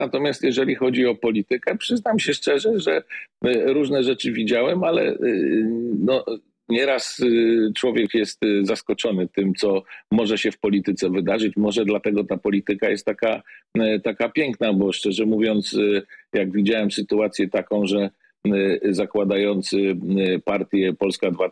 Natomiast jeżeli chodzi o politykę, przyznam się szczerze, że różne rzeczy widziałem, ale no, nieraz człowiek jest zaskoczony tym, co może się w polityce wydarzyć. Może dlatego ta polityka jest taka piękna, bo szczerze mówiąc, jak widziałem sytuację taką, że zakładający partię Polska